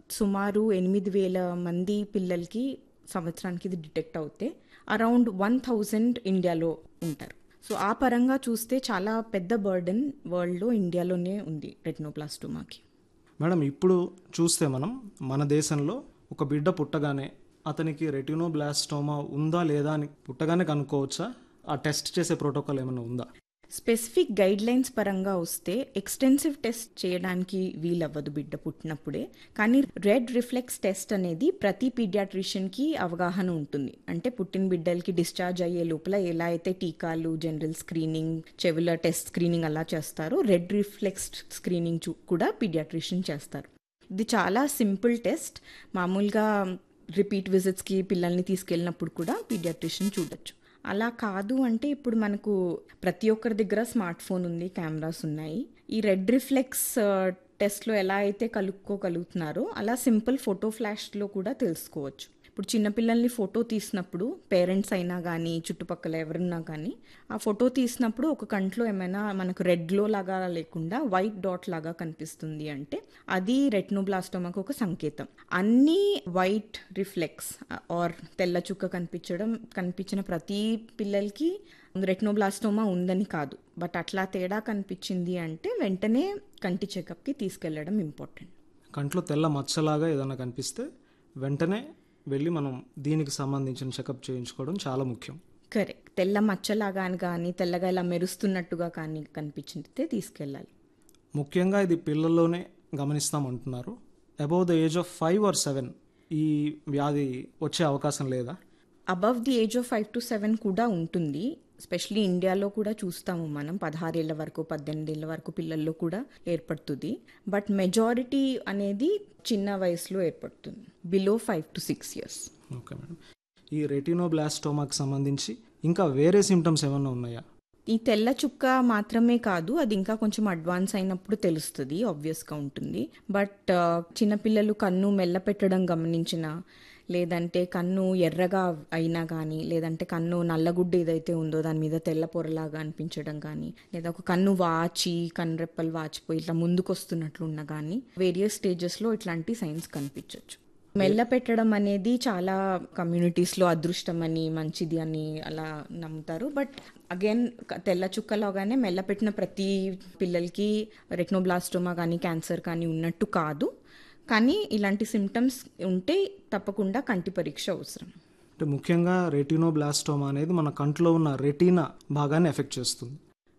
సుమారు 8,000 మంది పిల్లలకి సంవత్సరానికి ఇది డిటెక్ట్ అవుతే అరౌండ్ 1,000 ఇండియాలో ఉంటారు. సో ఆ పరంగా చూస్తే చాలా పెద్ద బర్డెన్ వరల్డ్లో ఇండియాలోనే ఉంది రెటినోబ్లాస్టోమాకి. మేడం, ఇప్పుడు చూస్తే మన దేశంలో ఒక బిడ్డ పుట్టగానే అతనికి రెటినోబ్లాస్టోమా ఉందా లేదా అని పుట్టగానే కనుక్కోవచ్చా? ఆ టెస్ట్ చేసే ప్రోటోకాల్ ఏమైనా ఉందా? స్పెసిఫిక్ గైడ్ లైన్స్ పరంగా వస్తే ఎక్స్టెన్సివ్ టెస్ట్ చేయడానికి వీలవ్వదు బిడ్డ పుట్టినప్పుడే. కానీ రెడ్ రిఫ్లెక్స్ టెస్ట్ అనేది ప్రతి పీడియాట్రిషియన్కి అవగాహన ఉంటుంది. అంటే పుట్టిన బిడ్డలకి డిశ్చార్జ్ అయ్యే లోపల ఎలా అయితే టీకాలు, జనరల్ స్క్రీనింగ్, చెవుల టెస్ట్ స్క్రీనింగ్ అలా చేస్తారో రెడ్ రిఫ్లెక్స్ స్క్రీనింగ్ కూడా పీడియాట్రిషియన్ చేస్తారు. ఇది చాలా సింపుల్ టెస్ట్. మామూలుగా రిపీట్ విజిట్స్కి పిల్లల్ని తీసుకెళ్ళినప్పుడు కూడా పీడియాట్రిషియన్ చూడొచ్చు. అలా కాదు అంటే ఇప్పుడు మనకు ప్రతి ఒక్కరి దగ్గర స్మార్ట్ ఫోన్ ఉంది, కెమెరాస్ ఉన్నాయి. ఈ రెడ్ రిఫ్లెక్స్ టెస్ట్లో ఎలా అయితే కలుపుకోగలుగుతున్నారో అలా సింపుల్ ఫోటో ఫ్లాష్లో కూడా తెలుసుకోవచ్చు. ఇప్పుడు చిన్నపిల్లల్ని ఫోటో తీసినప్పుడు పేరెంట్స్ అయినా కానీ చుట్టుపక్కల ఎవరున్నా కానీ ఆ ఫోటో తీసినప్పుడు ఒక కంట్లో ఏమైనా మనకు రెడ్ గ్లో లాగా లేకుండా వైట్ డాట్ లాగా కనిపిస్తుంది అంటే అది రెటినోబ్లాస్టోమాకు ఒక సంకేతం. అన్ని వైట్ రిఫ్లెక్స్ ఆర్ తెల్ల చుక్క కనిపించిన ప్రతి పిల్లలకి రెటినోబ్లాస్టోమా ఉందని కాదు. బట్ అట్లా తేడా కనిపించింది అంటే వెంటనే కంటి చెకప్కి తీసుకెళ్లడం ఇంపార్టెంట్. కంట్లో తెల్ల మచ్చలాగా ఏదైనా కనిపిస్తే వెంటనే వెళ్ళి మనం దీనికి సంబంధించిన చెకప్ చేయించుకోవడం చాలా ముఖ్యం. కరెక్ట్. తెల్ల మచ్చలాగా కానీ తెల్లగా ఇలా మెరుస్తున్నట్టుగా కానీ కనిపించితే తీసుకెళ్ళాలి. ముఖ్యంగా ఇది పిల్లల్లోనే గమనిస్తామంటున్నారు. Above the age of 5 or 7 ఈ వ్యాధి వచ్చే అవకాశం లేదా? Above the age of 5 to 7 కూడా ఉంటుంది. ఎస్పెషలీ ఇండియాలో కూడా చూస్తాము మనం 16 ఏళ్ల వరకు 18 ఏళ్ల వరకు పిల్లల్లో కూడా ఏర్పడుతుంది. బట్ మెజారిటీ అనేది చిన్న వయసులో ఏర్పడుతుంది, below 5 to 6 years. Okay madam. ఈ రెటినోబ్లాస్టోమాకి సంబంధించి ఇంకా వేరే సిమ్టమ్స్ ఏమైనా ఉన్నాయా? ఈ తెల్ల చుక్క మాత్రమే కాదు, అది ఇంకా కొంచెం అడ్వాన్స్ అయినప్పుడు తెలుస్తుంది, ఆబ్వియస్గా ఉంటుంది. బట్ చిన్నపిల్లలు కన్ను మెల్ల పెట్టడం గమనించిన, లేదంటే కన్ను ఎర్రగా అయినా కానీ, లేదంటే కన్ను నల్లగుడ్డ ఏదైతే ఉందో దాని మీద తెల్ల పొరలాగా అనిపించడం కానీ, లేదా ఒక కన్ను వాచి కన్నురెప్పలు వాచిపోయి ఇట్లా ముందుకు వస్తున్నట్లున్నా కానీ వేరియస్ స్టేజెస్లో ఇట్లాంటి సైన్స్ కనిపించవచ్చు. మెల్ల పెట్టడం అనేది చాలా కమ్యూనిటీస్లో అదృష్టం అని, మంచిది అని అలా నమ్ముతారు. బట్ అగైన్ తెల్ల చుక్కలోగానే మెల్ల పెట్టిన ప్రతి పిల్లలకి రెటినోబ్లాస్టోమా కానీ క్యాన్సర్ కానీ ఉన్నట్టు కాదు. కానీ ఇలాంటి సిమ్టమ్స్ ఉంటే తప్పకుండా కంటి పరీక్ష అవసరం. అంటే ముఖ్యంగా రెటినోబ్లాస్టోమా అనేది మన కంట్లో ఉన్న రెటీనా భాగాన్ని ఎఫెక్ట్ చేస్తుంది.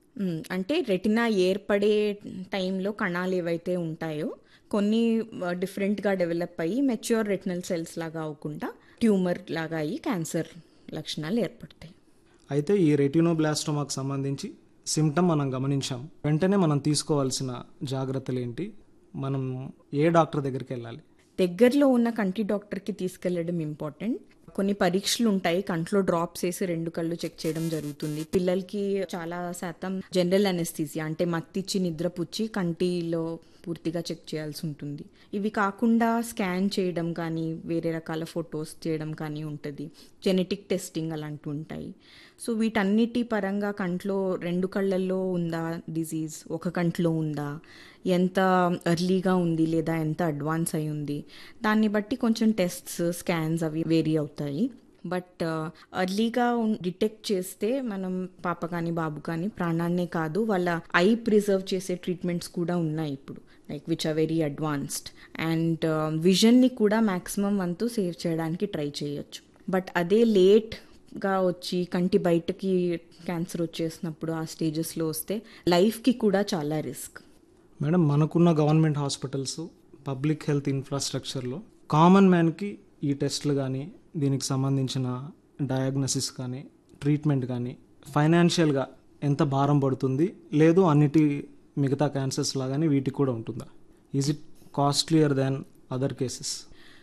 అంటే రెటినా ఏర్పడే టైంలో కణాలు ఏవైతే ఉంటాయో కొన్ని డిఫరెంట్గా డెవలప్ అయ్యి మెచ్యూర్ రెటినల్ సెల్స్ లాగా అవ్వకుండా ట్యూమర్ లాగా అయ్యి క్యాన్సర్ లక్షణాలు ఏర్పడతాయి. అయితే ఈ రెటినోబ్లాస్టోమాకు సంబంధించి సిమ్టమ్ మనం గమనించాం, వెంటనే మనం తీసుకోవాల్సిన జాగ్రత్తలు ఏంటి? మనం ఏ డాక్టర్ దగ్గరికి వెళ్ళాలి? దగ్గరలో ఉన్న కంటి డాక్టర్కి తీసుకెళ్లడం ఇంపార్టెంట్. కొన్ని పరీక్షలు ఉంటాయి, కంట్లో డ్రాప్స్ వేసి 2 కళ్ళు చెక్ చేయడం జరుగుతుంది. పిల్లలకి చాలా శాతం జనరల్ అనెస్థీసియా అంటే మత్తిచ్చి నిద్రపుచ్చి కంటిలో పూర్తిగా చెక్ చేయాల్సి ఉంటుంది. ఇవి కాకుండా స్కాన్ చేయడం కానీ వేరే రకాల ఫొటోస్ చేయడం కానీ ఉంటుంది, జెనెటిక్ టెస్టింగ్ అలాంటివి ఉంటాయి. సో వీటన్నిటి పరంగా కంట్లో 2 కళ్ళల్లో ఉందా డిజీజ్, ఒక కంట్లో ఉందా, ఎంత ఎర్లీగా ఉంది లేదా ఎంత అడ్వాన్స్ అయి ఉంది, దాన్ని బట్టి కొంచెం టెస్ట్స్ స్కాన్స్ అవి వేరీ అవుతాయి. బట్ ఎర్లీగా డిటెక్ట్ చేస్తే మనం పాప కానీ బాబు కానీ ప్రాణాన్నే కాదు వాళ్ళ ఐ ప్రిజర్వ్ చేసే ట్రీట్మెంట్స్ కూడా ఉన్నాయి ఇప్పుడు, like which are very advanced. And విజన్ని కూడా మ్యాక్సిమం వంతు సేవ్ చేయడానికి ట్రై చేయొచ్చు. బట్ అదే లేట్గా వచ్చి కంటి బయటకి క్యాన్సర్ వచ్చేసినప్పుడు ఆ స్టేజెస్లో వస్తే లైఫ్కి కూడా చాలా రిస్క్. మేడం, మనకున్న government hospitals, public health ఇన్ఫ్రాస్ట్రక్చర్లో common మ్యాన్కి ఈ టెస్ట్లు కానీ దీనికి సంబంధించిన డయాగ్నోసిస్ కానీ ట్రీట్మెంట్ కానీ ఫైనాన్షియల్గా ఎంత భారం పడుతుంది? లేదు అన్నిటి మిగతా క్యాన్సర్స్ లాగానే వీటికి కూడా ఉంటుందా? Is it costlier than other cases?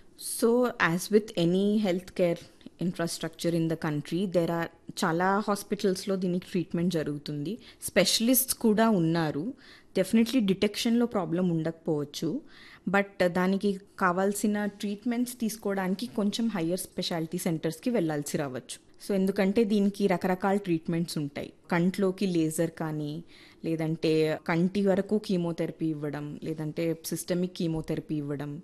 So as with any health care infrastructure in the country there are చాలా హాస్పిటల్స్లో దీనికి ట్రీట్మెంట్ జరుగుతుంది, స్పెషలిస్ట్స్ కూడా ఉన్నారు. డెఫినెట్లీ డిటెక్షన్లో ప్రాబ్లం ఉండకపోవచ్చు, బట్ దానికి కావాల్సిన ట్రీట్మెంట్స్ తీసుకోవడానికి కొంచెం హయ్యర్ స్పెషాలిటీ సెంటర్స్కి వెళ్ళాల్సి రావచ్చు. సో ఎందుకంటే దీనికి రకరకాల ట్రీట్మెంట్స్ ఉంటాయి. కంట్లోకి లేజర్ కానీ, లేదంటే కంటి వరకు కీమోథెరపీ ఇవ్వడం, లేదంటే సిస్టమిక్ కీమోథెరపీ ఇవ్వడం,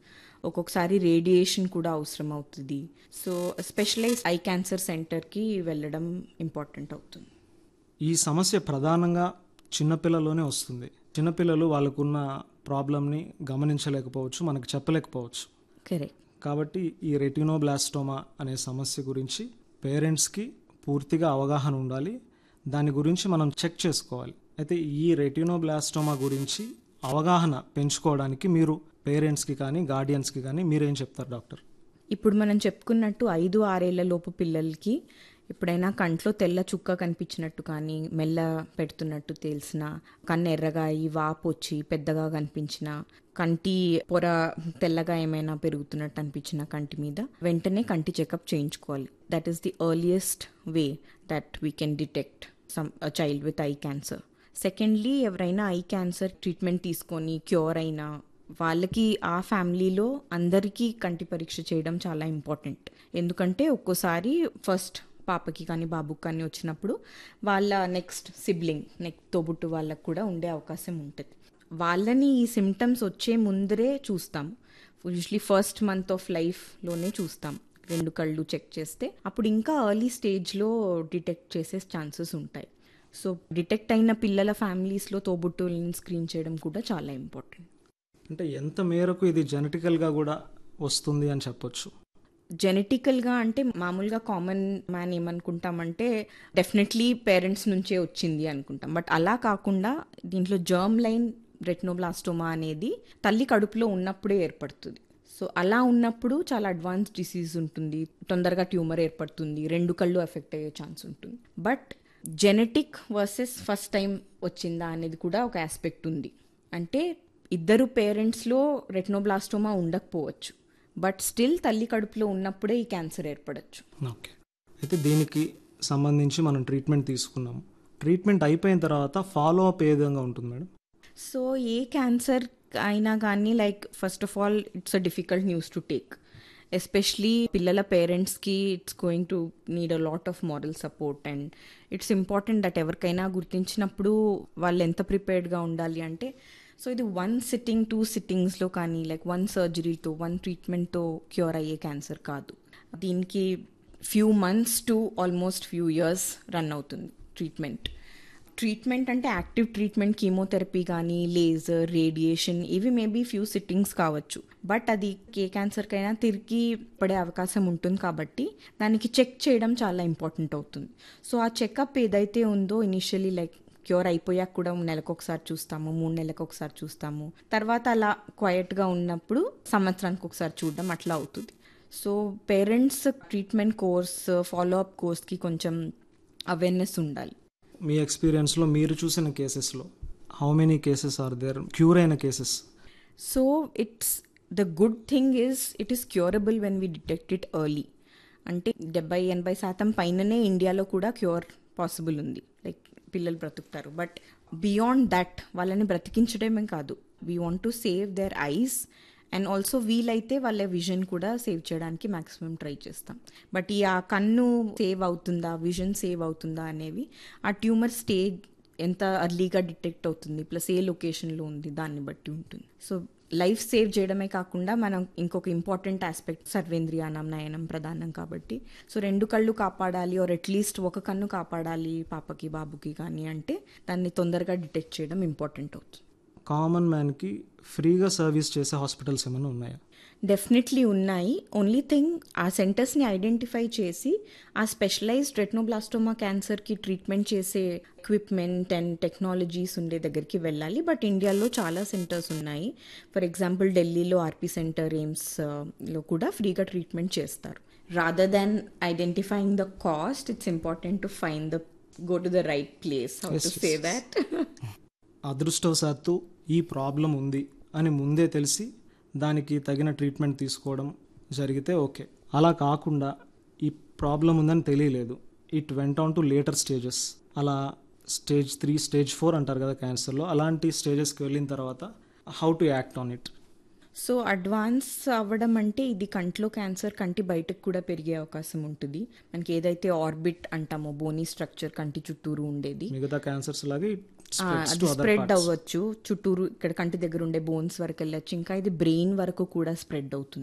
ఒక్కొక్కసారి రేడియేషన్ కూడా అవసరం అవుతుంది. సో స్పెషలైజ్ ఐ క్యాన్సర్ సెంటర్కి వెళ్ళడం ఇంపార్టెంట్ అవుతుంది. ఈ సమస్య ప్రధానంగా చిన్నపిల్లలోనే వస్తుంది. చిన్నపిల్లలు వాళ్ళకున్న ప్రాబ్లమ్ని గమనించలేకపోవచ్చు, మనకు చెప్పలేకపోవచ్చు. కరెక్ట్. కాబట్టి ఈ రెటినోబ్లాస్టోమా అనే సమస్య గురించి పేరెంట్స్కి పూర్తిగా అవగాహన ఉండాలి. దాని గురించి మనం చెక్ చేసుకోవాలి. అయితే ఈ రెటినోబ్లాస్టోమా గురించి అవగాహన పెంచుకోవడానికి మీరు పేరెంట్స్కి కానీ గార్డియన్స్కి కానీ మీరేం చెప్తారు డాక్టర్? ఇప్పుడు మనం చెప్పుకున్నట్టు 5-6 ఏళ్ల లోపు పిల్లలకి ఎప్పుడైనా కంట్లో తెల్ల చుక్క కనిపించినట్టు కానీ, మెల్ల పెడుతున్నట్టు తెలిసిన, కన్ను ఎర్రగా అయ్యి వాపు వచ్చి పెద్దగా కనిపించిన, కంటి పొర తెల్లగా ఏమైనా పెరుగుతున్నట్టు అనిపించిన కంటి మీద వెంటనే కంటి చెకప్ చేయించుకోవాలి. That is the earliest way that we can detect child with eye cancer. Secondly, ఎవరైనా ఐ క్యాన్సర్ ట్రీట్మెంట్ తీసుకొని క్యూర్ అయినా వాళ్ళకి ఆ ఫ్యామిలీలో అందరికీ కంటి పరీక్ష చేయడం చాలా ఇంపార్టెంట్. ఎందుకంటే ఒక్కోసారి ఫస్ట్ పాపకి కానీ బాబుకి కానీ వచ్చినప్పుడు వాళ్ళ నెక్స్ట్ సిబ్లింగ్ తోబుట్టు వాళ్ళకు కూడా ఉండే అవకాశం ఉంటుంది. వాళ్ళని ఈ సిమ్టమ్స్ వచ్చే ముందరే చూస్తాం. యూజువలీ ఫస్ట్ మంత్ ఆఫ్ లైఫ్లోనే చూస్తాం. 2 కళ్ళు చెక్ చేస్తే అప్పుడు ఇంకా ఎర్లీ స్టేజ్లో డిటెక్ట్ చేసే ఛాన్సెస్ ఉంటాయి. సో డిటెక్ట్ అయిన పిల్లల ఫ్యామిలీస్లో తోబుట్టువులను స్క్రీన్ చేయడం కూడా చాలా ఇంపార్టెంట్. అంటే ఎంత మేరకు ఇది జెనెటికల్గా కూడా వస్తుంది అని చెప్పొచ్చు? జెనెటికల్గా అంటే మామూలుగా కామన్ మ్యాన్ ఏమనుకుంటామంటే డెఫినెట్లీ పేరెంట్స్ నుంచే వచ్చింది అనుకుంటాం. బట్ అలా కాకుండా దీంట్లో జర్మ్ లైన్ రెటినోబ్లాస్టోమా అనేది తల్లి కడుపులో ఉన్నప్పుడే ఏర్పడుతుంది. సో అలా ఉన్నప్పుడు చాలా అడ్వాన్స్ డిసీజ్ ఉంటుంది, తొందరగా ట్యూమర్ ఏర్పడుతుంది, 2 కళ్ళు ఎఫెక్ట్ అయ్యే ఛాన్స్ ఉంటుంది. But genetic versus first time వచ్చిందా అనేది కూడా ఒక ఆస్పెక్ట్ ఉంది. అంటే ఇద్దరు పేరెంట్స్లో రెటినోబ్లాస్టోమా ఉండకపోవచ్చు, బట్ స్టిల్ తల్లి కడుపులో ఉన్నప్పుడే ఈ క్యాన్సర్ ఏర్పడచ్చు. ఓకే. అయితే దీనికి సంబంధించి మనం ట్రీట్మెంట్ తీసుకున్నాము. ట్రీట్మెంట్ అయిపోయిన తర్వాత ఫాలో అప్ ఏ విధంగా ఉంటుంది మేడం? సో ఏ క్యాన్సర్ అయినా కానీ first of all it's a difficult news to take. Especially పిల్లల పేరెంట్స్కి it's going to need a lot of moral support and it's important that ఎవరికైనా గుర్తించినప్పుడు వాళ్ళు ఎంత ప్రిపేర్డ్గా ఉండాలి అంటే, సో ఇది 1 సిట్టింగ్ 2 సిట్టింగ్స్లో కానీ 1 సర్జరీతో 1 ట్రీట్మెంట్తో క్యూర్ అయ్యే క్యాన్సర్ కాదు. దీనికి few months to almost few years run అవుతుంది ట్రీట్మెంట్ అంటే యాక్టివ్ ట్రీట్మెంట్, కీమోథెరపీ కానీ, లేజర్, రేడియేషన్, ఇవి మేబీ ఫ్యూ సిట్టింగ్స్ కావచ్చు. బట్ అది ఏ క్యాన్సర్కైనా తిరిగి పడే అవకాశం ఉంటుంది కాబట్టి దానికి చెక్ చేయడం చాలా ఇంపార్టెంట్ అవుతుంది. సో ఆ చెకప్ ఏదైతే ఉందో ఇనిషియలీ క్యూర్ అయిపోయాక కూడా నెలకొకసారి చూస్తాము, 3 నెలలకు ఒకసారి చూస్తాము, తర్వాత అలా క్వైట్గా ఉన్నప్పుడు సంవత్సరానికి ఒకసారి చూడడం అట్లా అవుతుంది. So parents treatment course, follow up కోర్స్కి కొంచెం అవేర్నెస్ ఉండాలి. మీ ఎక్స్పీరియన్స్లో మీరు చూసిన కేసెస్లో how many cases are there cure అయిన cases? So it's the good thing it is curable when we detect it early. అంటే 70-80% పైననే ఇండియాలో కూడా క్యూర్ పాసిబుల్ ఉంది, పిల్లలు బ్రతుకుతారు. బట్ బియాండ్ దట్ వాళ్ళని బ్రతికించడమే కాదు, we want to save there ice and also వీలైతే వాళ్ళ విజన్ కూడా సేవ్ చేయడానికి మ్యాక్సిమం ట్రై చేస్తాం. బట్ ఆ కన్ను సేవ్ అవుతుందా, విజన్ సేవ్ అవుతుందా అనేవి ఆ ట్యూమర్ స్టేజ్ ఎంత అర్లీగా డిటెక్ట్ అవుతుంది ప్లస్ ఏ లొకేషన్లో ఉంది దాన్ని బట్టి ఉంటుంది. సో లైఫ్ సేవ్ చేయడమే కాకుండా మనం ఇంకొక ఇంపార్టెంట్ ఆస్పెక్ట్ సర్వేంద్రియానం నయనం ప్రధానం కాబట్టి, సో 2 కళ్ళు కాపాడాలి ఆర్ అట్లీస్ట్ ఒక కన్ను కాపాడాలి పాపకి బాబుకి కానీ అంటే దాన్ని తొందరగా డిటెక్ట్ చేయడం ఇంపార్టెంట్ అవుతుంది. కామన్ మ్యాన్కి ఫ్రీగా సర్వీస్ చేసే హాస్పిటల్స్ ఏమైనా ఉన్నాయా? డెఫినెట్లీ ఉన్నాయి. ఓన్లీ థింగ్ ఆ సెంటర్స్ని ఐడెంటిఫై చేసి ఆ స్పెషలైజ్డ్ రెటినోబ్లాస్టోమా క్యాన్సర్కి ట్రీట్మెంట్ చేసే ఎక్విప్మెంట్ అండ్ టెక్నాలజీస్ ఉండే దగ్గరికి వెళ్ళాలి. బట్ ఇండియాలో చాలా సెంటర్స్ ఉన్నాయి. ఫర్ ఎగ్జాంపుల్ ఢిల్లీలో ఆర్పి సెంటర్, ఎయిమ్స్లో కూడా ఫ్రీగా ట్రీట్మెంట్ చేస్తారు. Rather than identifying the cost, it's important to go to the right place. How to say that? అదృష్టవశాత్తు ఈ ప్రాబ్లం ఉంది అని ముందే తెలిసి దానికి తగిన ట్రీట్మెంట్ తీసుకోవడం జరిగితే ఓకే. అలా కాకుండా ఈ ప్రాబ్లం ఉందని తెలియలేదు, it went on to later stages, అలా స్టేజ్ 3, స్టేజ్ 4 అంటారు కదా క్యాన్సర్లో, అలాంటి స్టేజెస్కి వెళ్ళిన తర్వాత how to act on it? So advance అవ్వడం అంటే ఇది కంట్లో క్యాన్సర్ కంటి బయటకు కూడా పెరిగే అవకాశం ఉంటుంది. మనకి ఏదైతే ఆర్బిట్ అంటామో బోనీ స్ట్రక్చర్ కంటి చుట్టూరు ఉండేది, మిగతా క్యాన్సర్స్ లాగే అది స్ప్రెడ్ అవ్వచ్చు చుట్టూరు, ఇక్కడ కంటి దగ్గర ఉండే బోన్స్ వరకు వెళ్ళొచ్చు, ఇంకా ఇది బ్రెయిన్ వరకు కూడా స్ప్రెడ్ అవుతుంది.